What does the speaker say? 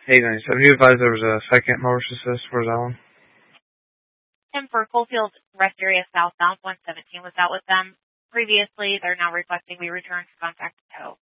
897. You advised there was a second motorist assist. Where's that one? And for Coalfield Rest Area southbound 117 was out with them previously. They're now requesting we return to contact tow.